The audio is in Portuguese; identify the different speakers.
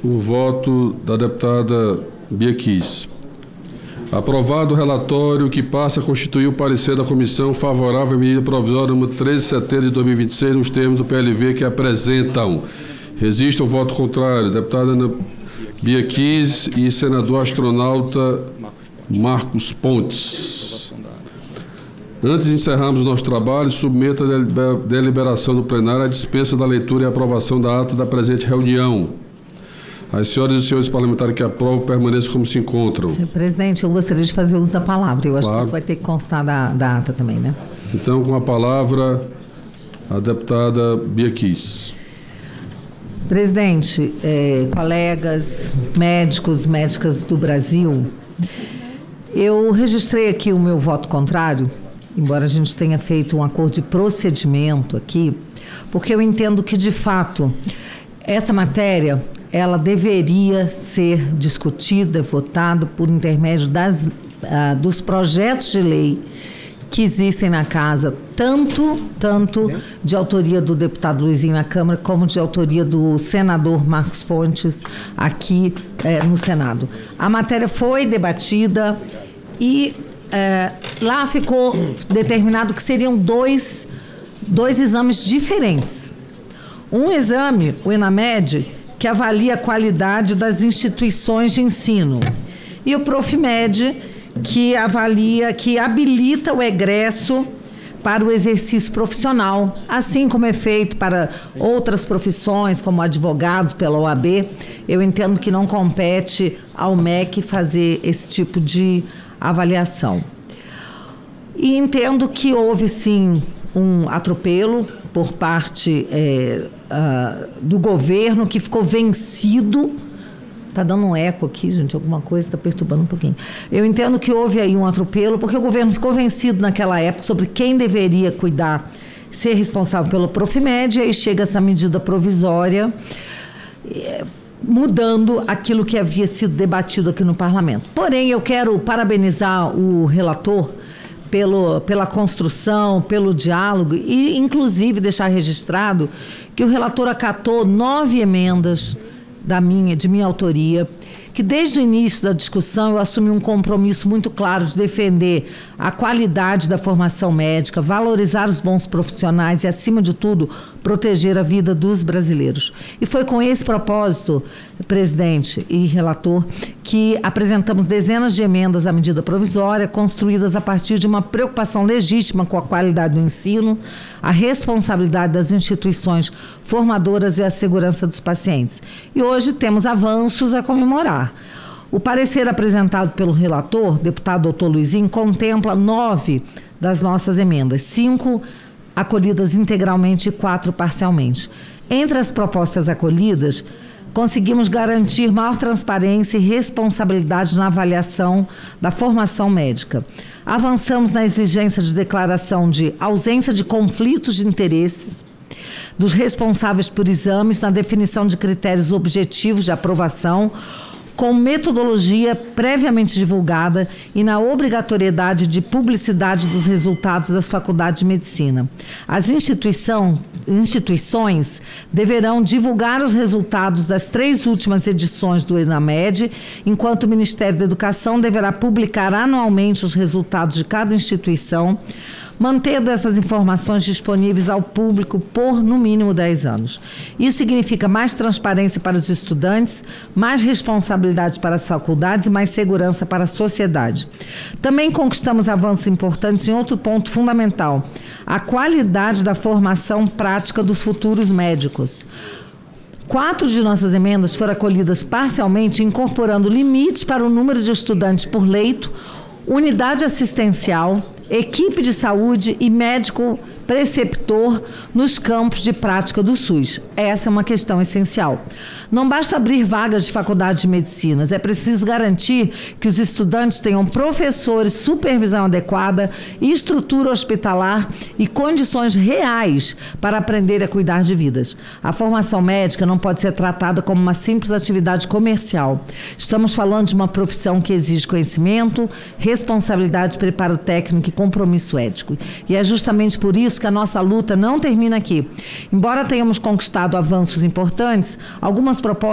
Speaker 1: o voto da deputada Bia Kiss. Aprovado o relatório que passa a constituir o parecer da comissão favorável à medida provisória número 1370 de 2026, nos termos do PLV que apresentam. Resiste o voto contrário, deputada Ana Bia Kiss e senador astronauta Marcos Pontes. Antes de encerrarmos o nosso trabalho, submeto a deliberação do plenário a dispensa da leitura e aprovação da ata da presente reunião. As senhoras e os senhores parlamentares que aprovam permaneçam como se encontram.
Speaker 2: Senhor presidente, eu gostaria de fazer uso da palavra. Eu acho que isso vai ter que constar da ata também, né?
Speaker 1: Então, com a palavra, a deputada Bia Kiss.
Speaker 2: Presidente, colegas, médicos, médicas do Brasil, eu registrei aqui o meu voto contrário, embora a gente tenha feito um acordo de procedimento aqui, porque eu entendo que, de fato, essa matéria ela deveria ser discutida, votada por intermédio dos projetos de lei que existem na Casa, tanto de autoria do deputado Luizinho na Câmara, como de autoria do senador Marcos Pontes aqui no Senado. A matéria foi debatida e lá ficou determinado que seriam dois exames diferentes. Um exame, o ENAMED, que avalia a qualidade das instituições de ensino, e o PROFIMED, que habilita o egresso para o exercício profissional, assim como é feito para outras profissões, como advogados pela OAB. Eu entendo que não compete ao MEC fazer esse tipo de avaliação. E entendo que houve, sim, um atropelo por parte do governo, que ficou vencido. Está dando um eco aqui, gente, alguma coisa está perturbando um pouquinho. Eu entendo que houve aí um atropelo, porque o governo ficou vencido naquela época sobre quem deveria cuidar, ser responsável pelo PROFIMED, e aí chega essa medida provisória, mudando aquilo que havia sido debatido aqui no parlamento. Porém, eu quero parabenizar o relator pela construção, pelo diálogo e, inclusive, deixar registrado que o relator acatou 9 emendas de minha autoria, que desde o início da discussão eu assumi um compromisso muito claro de defender a qualidade da formação médica, valorizar os bons profissionais e, acima de tudo, proteger a vida dos brasileiros. E foi com esse propósito, presidente e relator, que apresentamos dezenas de emendas à medida provisória, construídas a partir de uma preocupação legítima com a qualidade do ensino, a responsabilidade das instituições formadoras e a segurança dos pacientes. E hoje temos avanços a comemorar. O parecer apresentado pelo relator, deputado doutor Luizinho, contempla 9 das nossas emendas, 5 acolhidas integralmente e 4 parcialmente. Entre as propostas acolhidas, conseguimos garantir maior transparência e responsabilidade na avaliação da formação médica. Avançamos na exigência de declaração de ausência de conflitos de interesses dos responsáveis por exames, na definição de critérios objetivos de aprovação, com metodologia previamente divulgada e na obrigatoriedade de publicidade dos resultados das faculdades de medicina. As instituições deverão divulgar os resultados das 3 últimas edições do ENAMED, enquanto o Ministério da Educação deverá publicar anualmente os resultados de cada instituição, mantendo essas informações disponíveis ao público por, no mínimo, 10 anos. Isso significa mais transparência para os estudantes, mais responsabilidade para as faculdades e mais segurança para a sociedade. Também conquistamos avanços importantes em outro ponto fundamental: a qualidade da formação prática dos futuros médicos. 4 de nossas emendas foram acolhidas parcialmente, incorporando limites para o número de estudantes por leito, unidade assistencial, equipe de saúde e médico preceptor nos campos de prática do SUS. Essa é uma questão essencial. Não basta abrir vagas de faculdade de medicina, é preciso garantir que os estudantes tenham professores, supervisão adequada, estrutura hospitalar e condições reais para aprender a cuidar de vidas. A formação médica não pode ser tratada como uma simples atividade comercial. Estamos falando de uma profissão que exige conhecimento, responsabilidade, preparo técnico e compromisso ético. E é justamente por isso que a nossa luta não termina aqui. Embora tenhamos conquistado avanços importantes, algumas propostas